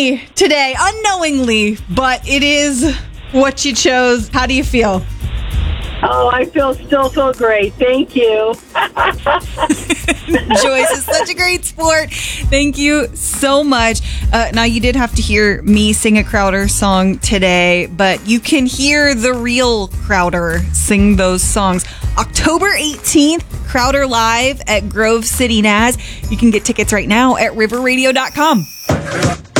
me today, unknowingly, but it is what you chose. How do you feel? Oh, I feel still so great. Thank you. Joyce is such a great sport. Thank you so much. Now, you did have to hear me sing a Crowder song today, but you can hear the real Crowder sing those songs. October 18th, Crowder Live at Grove City Naz. You can get tickets right now at riverradio.com.